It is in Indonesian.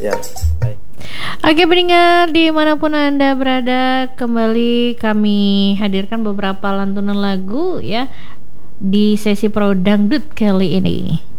Ya, baik. Oke pendengar dimanapun Anda berada, kembali kami hadirkan beberapa lantunan lagu ya di sesi Pro Dangdut kali ini.